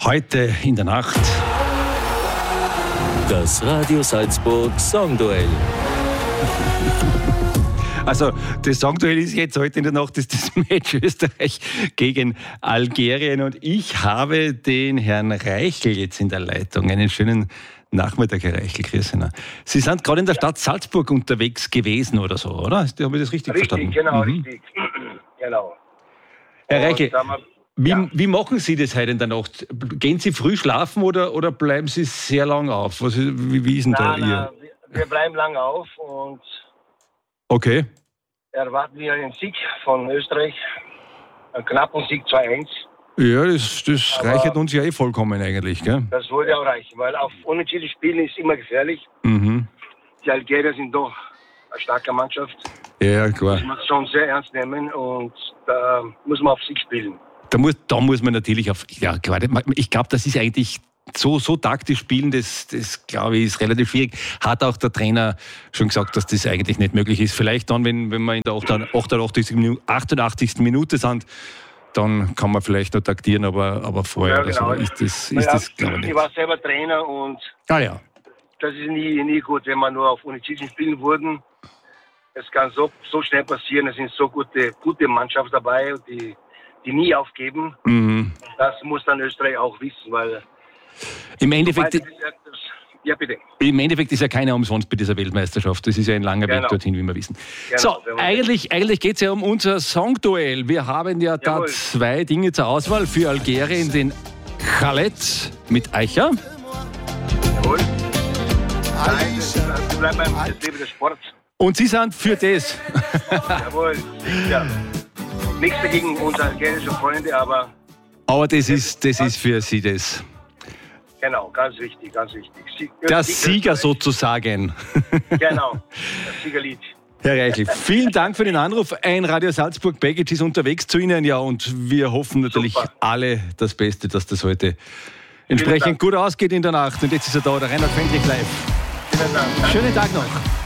Heute in der Nacht. Das Radio Salzburg Songduell. Also das Songduell ist jetzt heute in der Nacht, ist das Match Österreich gegen Algerien. Und ich habe den Herrn Reichel jetzt in der Leitung. Einen schönen Nachmittag, Herr Reichel. Grüß Sie. Sie sind gerade in der Stadt Salzburg unterwegs gewesen oder so, oder? Habe ich das richtig verstanden? Genau, richtig. Genau. Herr Reichel, wie machen Sie das heute in der Nacht? Gehen Sie früh schlafen oder bleiben Sie sehr lang auf? Wie ist denn da Ihr? Wir bleiben lang auf und okay. Erwarten wir einen Sieg von Österreich. Einen knappen Sieg 2-1. Ja, das reicht uns ja vollkommen eigentlich, gell? Das würde auch reichen, weil auf unentschieden spielen ist immer gefährlich. Mhm. Die Algerier sind doch eine starke Mannschaft. Ja, klar. Das muss man schon sehr ernst nehmen und da muss man auf Sieg spielen. Da muss man natürlich auf... Ja, klar, ich glaube, das ist eigentlich... So taktisch spielen, das glaube ich, ist relativ schwierig. Hat auch der Trainer schon gesagt, dass das eigentlich nicht möglich ist. Vielleicht dann, wenn wir in der 88. Minute sind, dann kann man vielleicht noch taktieren, aber vorher ja, genau. Ist das glaube ich nicht. Ich war selber Trainer und ja. Das ist nie gut, wenn man nur auf Unentschieden spielen würde. Es kann so schnell passieren, es sind so gute Mannschaften dabei, die nie aufgeben. Mhm. Das muss dann Österreich auch wissen, weil Im Endeffekt ist ja keiner umsonst bei dieser Weltmeisterschaft. Das ist ja ein langer Weg dorthin, wie wir wissen. Genau, so, eigentlich geht es ja um unser Songduell. Wir haben ja da zwei Dinge zur Auswahl. Für Algerien den Khaled mit Eicher. Jawohl. Wir bleiben beim Leben des Sports. Und Sie sind für das. Jawohl, sicher. Nichts dagegen unsere algerischen Freunde, aber... Aber das ist für Sie das. Genau, ganz wichtig. Der Sieger sozusagen. Genau, das Siegerlied. Herr Reichel, vielen Dank für den Anruf. Ein Radio Salzburg Package ist unterwegs zu Ihnen, ja, und wir hoffen natürlich alle das Beste, dass das heute entsprechend gut ausgeht in der Nacht. Und jetzt ist er da, der Reinhard Fendrich live. Vielen Dank. Schönen Tag noch.